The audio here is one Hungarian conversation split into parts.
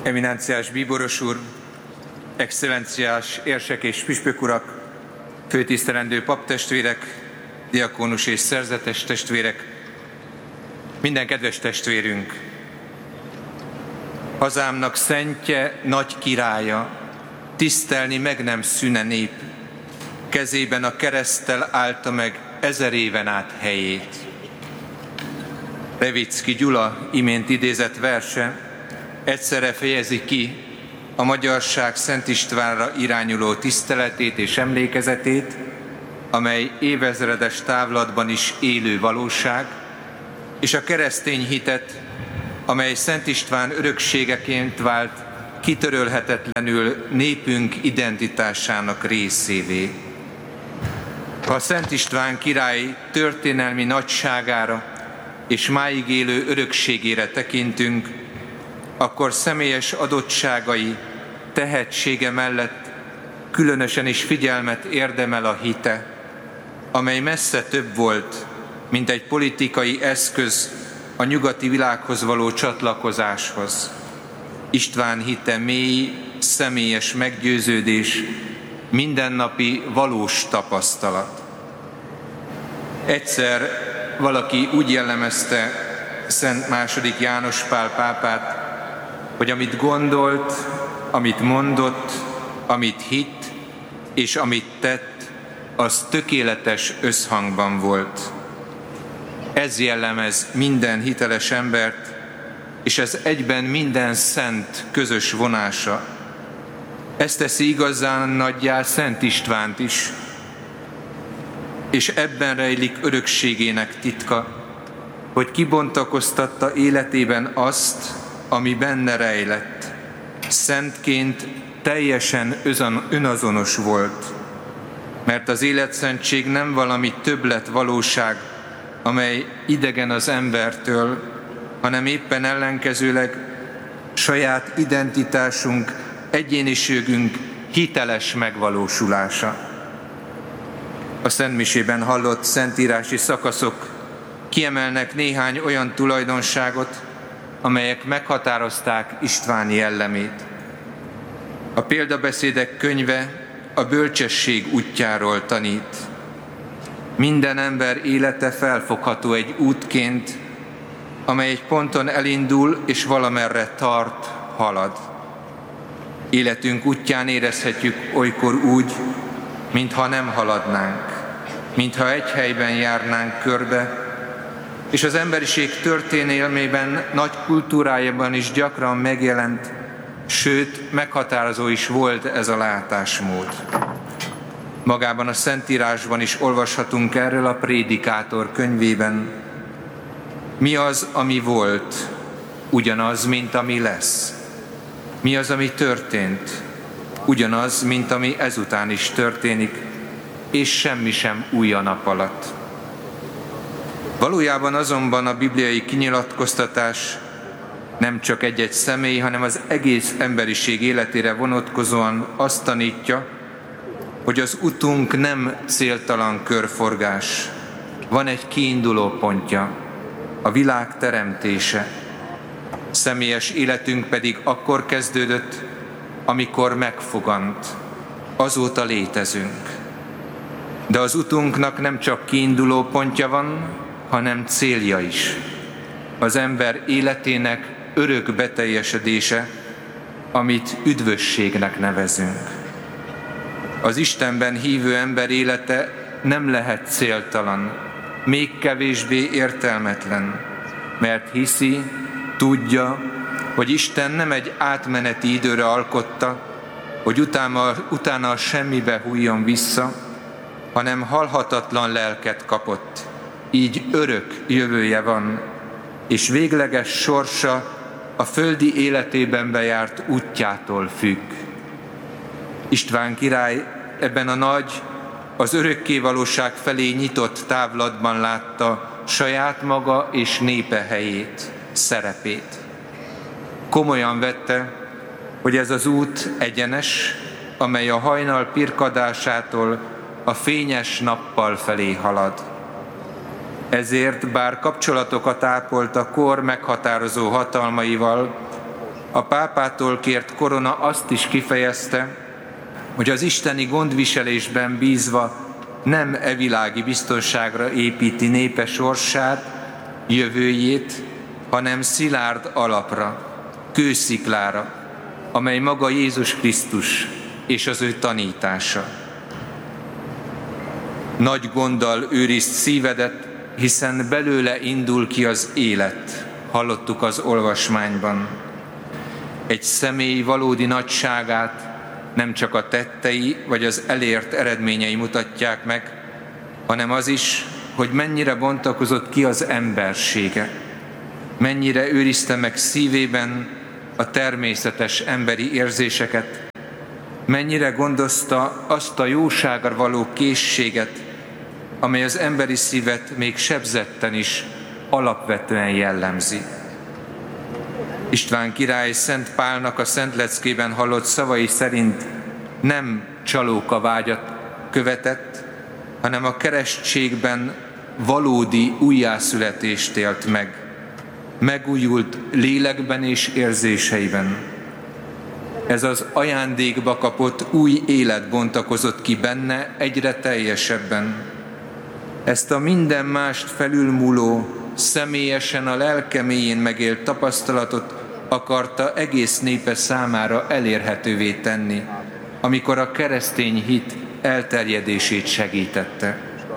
Eminenciás bíboros úr, excellenciás érsek és püspök urak, főtisztelendő paptestvérek, diakónus és szerzetes testvérek, minden kedves testvérünk! Hazámnak szentje, nagy királya, tisztelni meg nem szűne nép, kezében a kereszttel állta meg 1000 éven át helyét. Levicki Gyula imént idézett verse egyszerre fejezi ki a magyarság Szent Istvánra irányuló tiszteletét és emlékezetét, amely évezredes távlatban is élő valóság, és a keresztény hitet, amely Szent István örökségeként vált kitörölhetetlenül népünk identitásának részévé. Ha Szent István király történelmi nagyságára és máig élő örökségére tekintünk, akkor személyes adottságai, tehetsége mellett különösen is figyelmet érdemel a hite, amely messze több volt, mint egy politikai eszköz a nyugati világhoz való csatlakozáshoz. István hite mély, személyes meggyőződés, mindennapi valós tapasztalat. Egyszer valaki úgy jellemezte Szent II. János Pál pápát, hogy amit gondolt, amit mondott, amit hitt és amit tett, az tökéletes összhangban volt. Ez jellemez minden hiteles embert, és ez egyben minden szent közös vonása. Ez teszi igazán nagyjá Szent Istvánt is, és ebben rejlik örökségének titka, hogy kibontakoztatta életében azt, ami benne rejlett. Szentként teljesen önazonos volt, mert az életszentség nem valami többlet valóság, amely idegen az embertől, hanem éppen ellenkezőleg saját identitásunk, egyéniségünk hiteles megvalósulása. A szentmisében hallott szentírási szakaszok kiemelnek néhány olyan tulajdonságot, amelyek meghatározták István jellemét. A példabeszédek könyve a bölcsesség útjáról tanít. Minden ember élete felfogható egy útként, amely egy ponton elindul és valamerre tart, halad. Életünk útján érezhetjük olykor úgy, mintha nem haladnánk, mintha egy helyben járnánk körbe, és az emberiség történelmében, nagy kultúrájában is gyakran megjelent, sőt, meghatározó is volt ez a látásmód. Magában a Szentírásban is olvashatunk erről a Prédikátor könyvében. Mi az, ami volt? Ugyanaz, mint ami lesz. Mi az, ami történt? Ugyanaz, mint ami ezután is történik, és semmi sem új a nap alatt. Valójában azonban a bibliai kinyilatkoztatás nem csak egy-egy személy, hanem az egész emberiség életére vonatkozóan azt tanítja, hogy az utunk nem céltalan körforgás. Van egy kiinduló pontja, a világ teremtése. Személyes életünk pedig akkor kezdődött, amikor megfogant. Azóta létezünk. De az utunknak nem csak kiinduló pontja van, hanem célja is. Az ember életének örök beteljesedése, amit üdvösségnek nevezünk. Az Istenben hívő ember élete nem lehet céltalan, még kevésbé értelmetlen, mert hiszi, tudja, hogy Isten nem egy átmeneti időre alkotta, hogy utána a semmibe hulljon vissza, hanem halhatatlan lelket kapott, így örök jövője van, és végleges sorsa a földi életében bejárt útjától függ. István király ebben a nagy, az örökkévalóság felé nyitott távlatban látta saját maga és népe helyét, szerepét. Komolyan vette, hogy ez az út egyenes, amely a hajnal pirkadásától a fényes nappal felé halad. Ezért, bár kapcsolatokat ápolt a kor meghatározó hatalmaival, A pápától kért korona azt is kifejezte, hogy az isteni gondviselésben bízva nem evilági biztonságra építi népe sorsát, jövőjét, hanem szilárd alapra, kősziklára, amely maga Jézus Krisztus és az ő tanítása. Nagy gonddal őrizd szívedet, hiszen belőle indul ki az élet, hallottuk az olvasmányban. Egy személy valódi nagyságát nem csak a tettei vagy az elért eredményei mutatják meg, hanem az is, hogy mennyire bontakozott ki az embersége, mennyire őrizte meg szívében a természetes emberi érzéseket, mennyire gondozta azt a jóságra való készséget, amely az emberi szívet még sebzetten is alapvetően jellemzi. István király Szent Pálnak a Szentleckében hallott szavai szerint nem csalókavágyat követett, hanem a keresztségben valódi újjászületést élt meg, megújult lélekben és érzéseiben. Ez az ajándékba kapott új élet bontakozott ki benne egyre teljesebben. Ezt a minden mást felülmúló, személyesen a lelke mélyén megélt tapasztalatot akarta egész népe számára elérhetővé tenni, amikor a keresztény hit elterjedését segítette.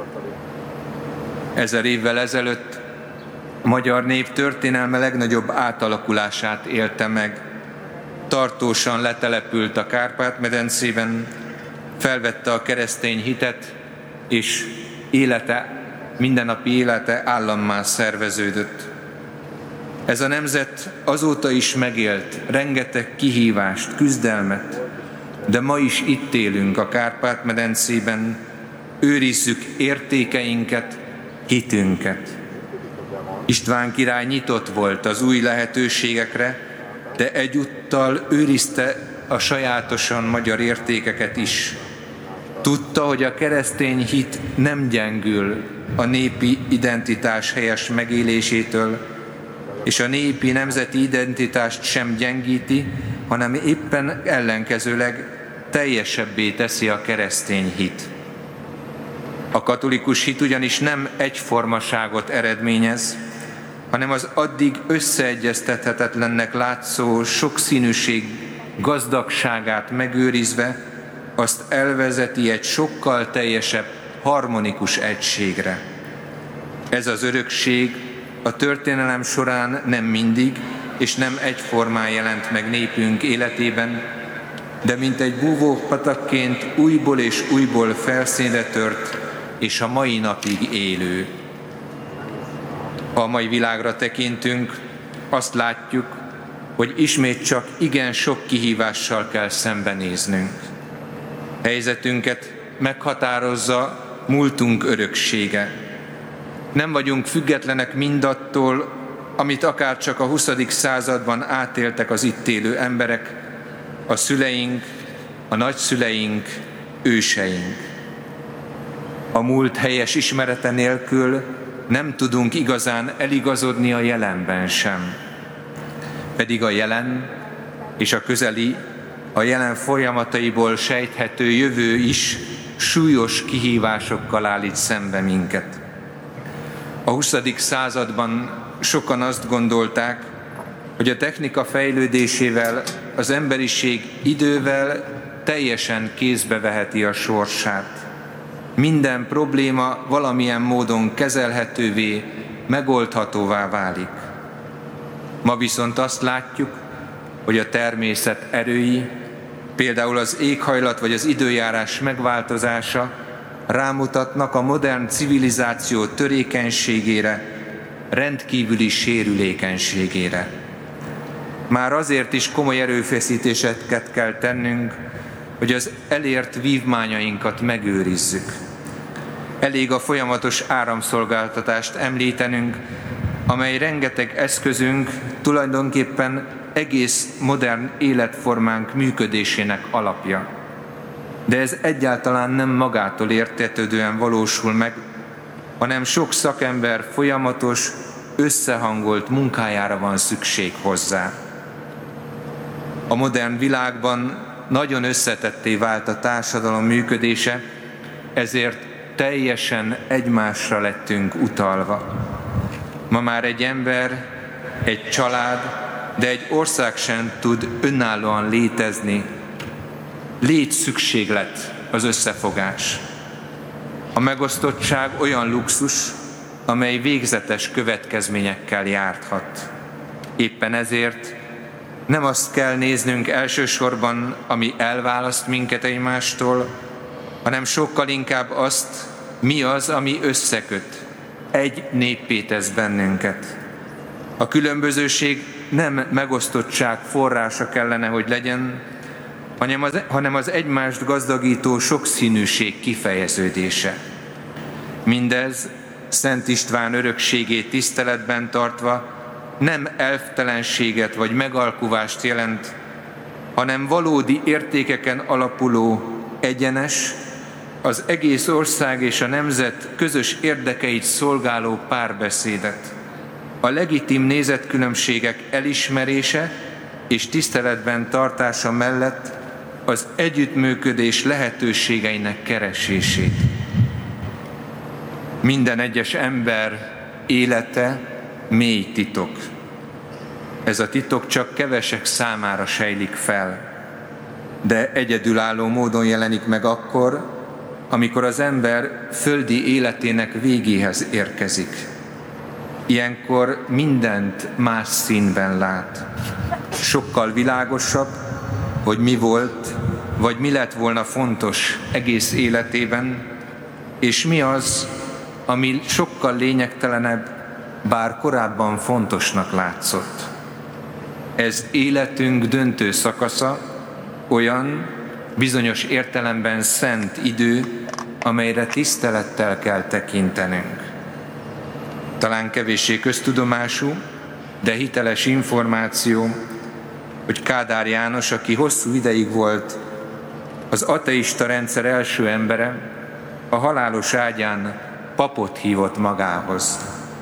1000 évvel ezelőtt a magyar nép történelme legnagyobb átalakulását élte meg. Tartósan letelepült a Kárpát-medencében, felvette a keresztény hitet, és mindennapi élete állammá szerveződött. Ez a nemzet azóta is megélt rengeteg kihívást, küzdelmet, de ma is itt élünk a Kárpát-medencében, őrizzük értékeinket, hitünket. István király nyitott volt az új lehetőségekre, de egyúttal őrizte a sajátosan magyar értékeket is. Tudta, hogy a keresztény hit nem gyengül a népi identitás helyes megélésétől, és a népi nemzeti identitást sem gyengíti, hanem éppen ellenkezőleg teljesebbé teszi a keresztény hit. A katolikus hit ugyanis nem egyformaságot eredményez, hanem az addig összeegyeztethetetlennek látszó sokszínűség gazdagságát megőrizve azt elvezeti egy sokkal teljesebb, harmonikus egységre. Ez az örökség a történelem során nem mindig és nem egyformán jelent meg népünk életében, de mint egy búvópatakként újból és újból felszínre tört, és a mai napig élő. Ha a mai világra tekintünk, azt látjuk, hogy ismét csak igen sok kihívással kell szembenéznünk. Helyzetünket meghatározza múltunk öröksége. Nem vagyunk függetlenek mindattól, amit akár csak a 20. században átéltek az itt élő emberek, a szüleink, a nagyszüleink, őseink. A múlt helyes ismerete nélkül nem tudunk igazán eligazodni a jelenben sem. Pedig a jelen és a közeli, a jelen folyamataiból sejthető jövő is súlyos kihívásokkal állít szembe minket. A 20. században sokan azt gondolták, hogy a technika fejlődésével az emberiség idővel teljesen kézbe veheti a sorsát. Minden probléma valamilyen módon kezelhetővé, megoldhatóvá válik. Ma viszont azt látjuk, hogy a természet erői, például az éghajlat vagy az időjárás megváltozása rámutatnak a modern civilizáció törékenységére, rendkívüli sérülékenységére. Már azért is komoly erőfeszítéseket kell tennünk, hogy az elért vívmányainkat megőrizzük. Elég a folyamatos áramszolgáltatást említenünk, amely rengeteg eszközünk tulajdonképpen egész modern életformánk működésének alapja. De ez egyáltalán nem magától értetődően valósul meg, hanem sok szakember folyamatos, összehangolt munkájára van szükség hozzá. A modern világban nagyon összetetté vált a társadalom működése, ezért teljesen egymásra lettünk utalva. Ma már egy ember, egy család, de egy ország sem tud önállóan létezni. Létszükséglet az összefogás. A megosztottság olyan luxus, amely végzetes következményekkel járhat. Éppen ezért nem azt kell néznünk elsősorban, ami elválaszt minket egymástól, hanem sokkal inkább azt, mi az, ami összeköt, egy néppé tesz bennünket. A különbözőség nem megosztottság forrása kellene, hogy legyen, hanem az egymást gazdagító sokszínűség kifejeződése. Mindez Szent István örökségét tiszteletben tartva nem elftelenséget vagy megalkuvást jelent, hanem valódi értékeken alapuló, egyenes, az egész ország és a nemzet közös érdekeit szolgáló párbeszédet. A legitim nézetkülönbségek elismerése és tiszteletben tartása mellett az együttműködés lehetőségeinek keresését. Minden egyes ember élete mély titok. Ez a titok csak kevesek számára sejlik fel, de egyedülálló módon jelenik meg akkor, amikor az ember földi életének végéhez érkezik. Ilyenkor mindent más színben lát. Sokkal világosabb, hogy mi volt, vagy mi lett volna fontos egész életében, és mi az, ami sokkal lényegtelenebb, bár korábban fontosnak látszott. Ez életünk döntő szakasza, olyan bizonyos értelemben szent idő, amelyre tisztelettel kell tekintenünk. Talán kevéssé köztudomású, de hiteles információ, hogy Kádár János, aki hosszú ideig volt az ateista rendszer első embere, a halálos ágyán papot hívott magához.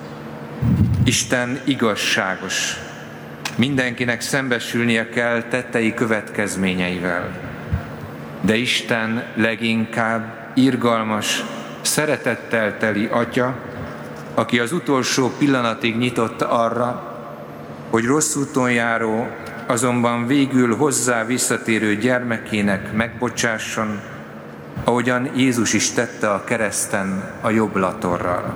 Isten igazságos. Mindenkinek szembesülnie kell tettei következményeivel. De Isten leginkább irgalmas, szeretettel teli Atya, aki az utolsó pillanatig nyitott arra, hogy rossz úton járó, azonban végül hozzá visszatérő gyermekének megbocsásson, ahogyan Jézus is tette a kereszten a jobb latorral.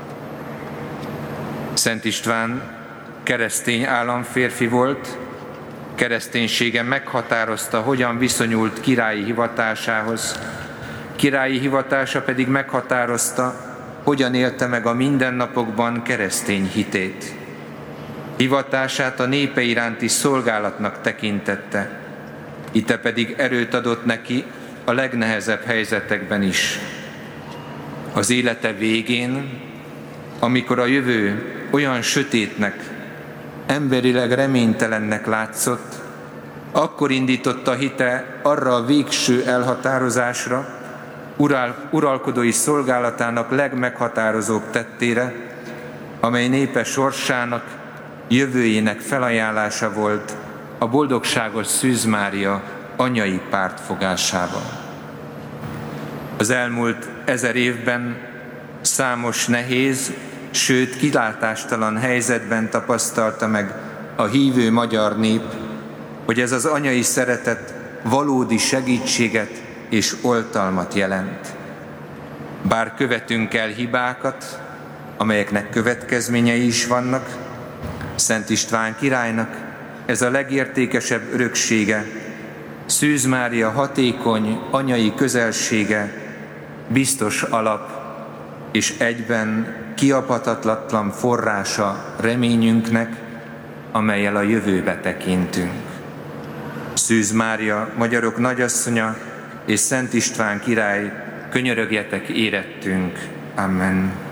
Szent István keresztény államférfi volt, kereszténysége meghatározta, hogyan viszonyult királyi hivatásához, királyi hivatása pedig meghatározta, hogyan élte meg a mindennapokban keresztény hitét. Hivatását a népe iránti szolgálatnak tekintette, ite pedig erőt adott neki a legnehezebb helyzetekben is. Az élete végén, amikor a jövő olyan sötétnek, emberileg reménytelennek látszott, akkor indította hite arra a végső elhatározásra, uralkodói szolgálatának legmeghatározóbb tettére, amely népe sorsának, jövőjének felajánlása volt a boldogságos Szűz Mária anyai pártfogásában. Az elmúlt 1000 évben számos nehéz, sőt kilátástalan helyzetben tapasztalta meg a hívő magyar nép, hogy ez az anyai szeretet valódi segítséget és oltalmat jelent. Bár követünk el hibákat, amelyeknek következményei is vannak, Szent István királynak ez a legértékesebb öröksége, Szűz Mária hatékony anyai közelsége, biztos alap és egyben kiapatatlan forrása reményünknek, amellyel a jövőbe tekintünk. Szűz Mária, magyarok nagyasszonya és Szent István király, könyörögjetek érettünk. Amen.